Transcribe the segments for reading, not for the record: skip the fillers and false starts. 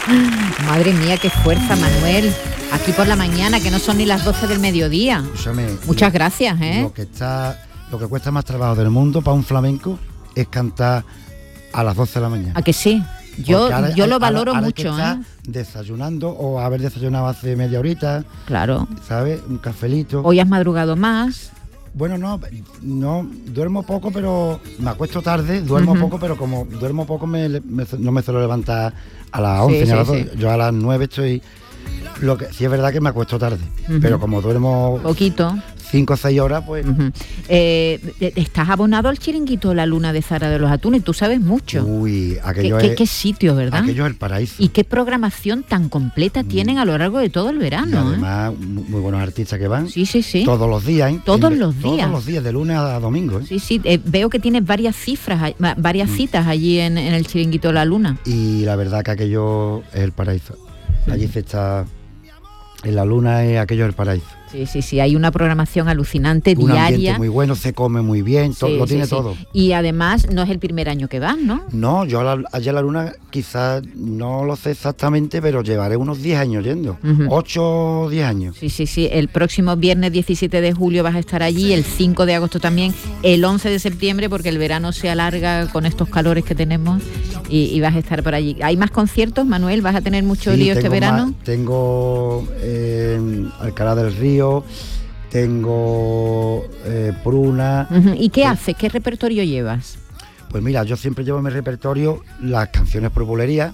Madre mía, qué fuerza, Manuel. Aquí por la mañana, que no son ni las 12 del mediodía. Escúchame, muchas gracias, ¿eh? Lo que cuesta más trabajo del mundo para un flamenco es cantar a las 12 de la mañana. ¿A que sí? Yo lo valoro ahora mucho, que desayunando o haber desayunado hace media horita. Claro. ¿Sabes? Un cafelito. Hoy has madrugado más. Bueno, no, duermo poco, pero me acuesto tarde, duermo poco, pero como duermo poco no me suelo levantar a las 11 ni a las 12. Sí. Yo a las 9 estoy... sí es verdad que me acuesto tarde, pero como duermo... Poquito. 5 o 6 horas, pues... Estás abonado al chiringuito La Luna de Zara de los Atunes, tú sabes mucho. Uy, aquello ¿Qué sitio, verdad? Aquello es el paraíso. Y qué programación tan completa tienen a lo largo de todo el verano. Y además, muy buenos artistas que van. Sí. Todos los días, ¿eh? Todos los días, de lunes a domingo, ¿eh? Sí, veo que tienes varias citas allí en el chiringuito La Luna. Y la verdad que aquello es el paraíso. Allí se está... En La Luna aquello es el paraíso. Sí, hay una programación alucinante, un diaria. Ambiente muy bueno, se come muy bien, lo tiene todo. Y además no es el primer año que vas, ¿no? No, yo allá a La Luna quizás no lo sé exactamente, pero llevaré unos 10 años yendo, 8 o 10 años. Sí, el próximo viernes 17 de julio vas a estar allí, el 5 de agosto también, el 11 de septiembre, porque el verano se alarga con estos calores que tenemos y vas a estar por allí. ¿Hay más conciertos, Manuel? ¿Vas a tener mucho lío este verano? Tengo Alcalá del Río, tengo Pruna. ¿Y qué haces? ¿Qué repertorio llevas? Pues mira, yo siempre llevo en mi repertorio las canciones por bulería,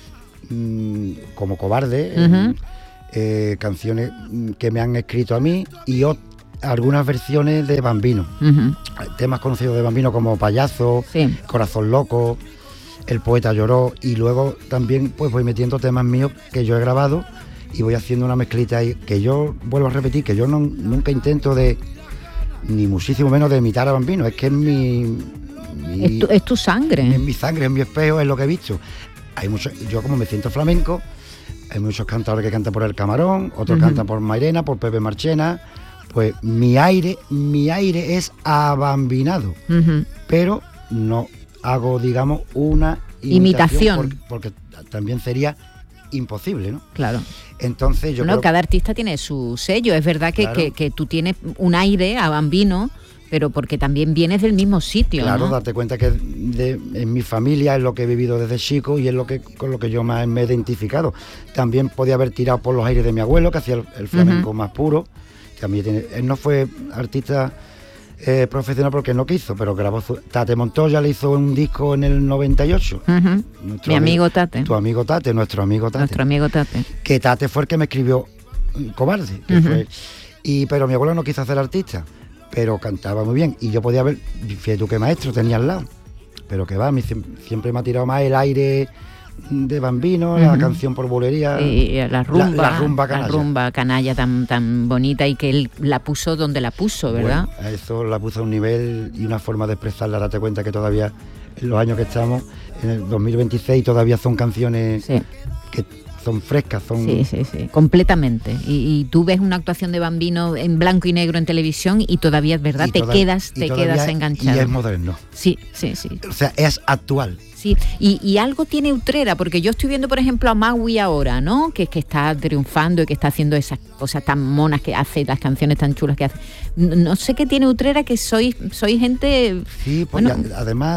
como Cobarde, canciones que me han escrito a mí y algunas versiones de Bambino. Temas conocidos de Bambino como Payaso, Corazón Loco, El Poeta Lloró, y luego también pues voy metiendo temas míos que yo he grabado y voy haciendo una mezclita ahí, que yo vuelvo a repetir, que yo nunca intento ni muchísimo menos de imitar a Bambino, es que es tu sangre. Es mi sangre, es mi espejo, es lo que he visto. Yo como me siento flamenco, hay muchos cantadores que cantan por El Camarón, otros cantan por Mairena, por Pepe Marchena, pues mi aire es abambinado, pero no hago, digamos, una imitación. Porque también sería imposible, ¿no? Claro. Entonces yo creo cada artista tiene su sello. Es verdad que tú tienes un aire a Bambino, pero porque también vienes del mismo sitio. Claro, ¿no? date cuenta que en mi familia es lo que he vivido desde chico y es con lo que yo más me he identificado. También podía haber tirado por los aires de mi abuelo, que hacía el flamenco más puro. También él no fue artista profesional porque no quiso, pero grabó Tate Montoya le hizo un disco en el 98. Mi amigo Tate. Tu amigo Tate, nuestro amigo Tate. Nuestro amigo Tate. Que Tate fue el que me escribió Cobarde. Pero mi abuelo no quiso hacer artista, pero cantaba muy bien. Y yo podía ver, fíjate tú qué maestro tenía al lado. Pero que va, siempre me ha tirado más el aire de Bambino, la canción por bulería, la rumba canalla. La rumba canalla tan bonita, y que él la puso donde la puso, ¿verdad? Bueno, eso la puso a un nivel y una forma de expresarla. Date cuenta que todavía en los años que estamos, en el 2026, todavía son canciones que son frescas, son... Sí, completamente. Y tú ves una actuación de Bambino en blanco y negro en televisión y todavía es verdad, te quedas enganchado. Y es moderno. Sí. O sea, es actual. Sí, y algo tiene Utrera, porque yo estoy viendo, por ejemplo, a Magui ahora, ¿no? Que está triunfando y que está haciendo esas cosas tan monas que hace, las canciones tan chulas que hace. No sé qué tiene Utrera, que sois gente... Sí, pues además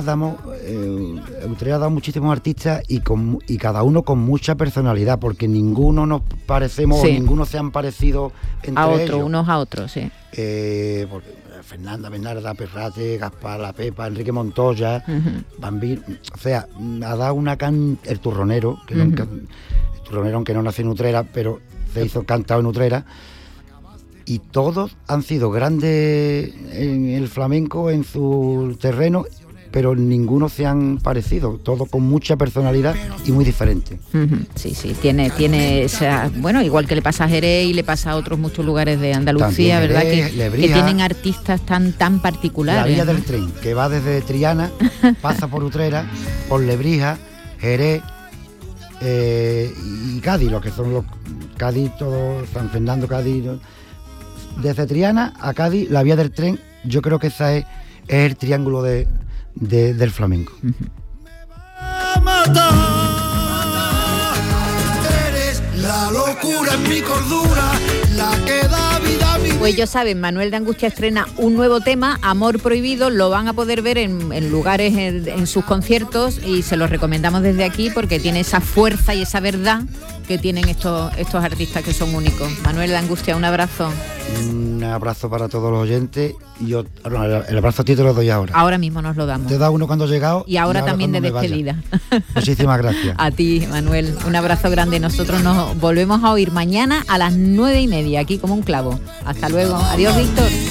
Utrera ha dado muchísimos artistas y cada uno con mucha personalidad, porque ninguno nos parecemos o ninguno se han parecido entre ellos. Unos a otros, sí. Porque Fernanda Bernarda, Perrate, Gaspar La Pepa, Enrique Montoya, Bambino, o sea, ha dado el turronero, el turronero, aunque no nació en Utrera, pero se hizo cantado en Utrera, y todos han sido grandes en el flamenco, en su terreno, pero ninguno se han parecido, todos con mucha personalidad y muy diferente. Sí, tiene esa, bueno, igual que le pasa a Jerez y le pasa a otros muchos lugares de Andalucía, también ¿verdad? Jerez, que tienen artistas tan particulares. La vía del tren, que va desde Triana, pasa por Utrera, por Lebrija, Jerez y Cádiz, lo que son los Cádiz, todo San Fernando, Cádiz. Desde Triana a Cádiz, la vía del tren, yo creo que esa es el triángulo del flamenco. mi cordura, la que da vida a mi vida. Pues ellos saben, Manuel de Angustia estrena un nuevo tema, Amor Prohibido, lo van a poder ver en lugares, en sus conciertos, y se los recomendamos desde aquí porque tiene esa fuerza y esa verdad que tienen estos artistas que son únicos. Manuel de Angustia, un abrazo. Un abrazo para todos los oyentes y yo, el abrazo a ti te lo doy ahora. Ahora mismo nos lo damos. Te da uno cuando he llegado y ahora también de despedida. Muchísimas gracias. A ti, Manuel, un abrazo grande. Nosotros nos volvemos a oír mañana a las 9:30 aquí como un clavo. Hasta luego. Adiós, Víctor.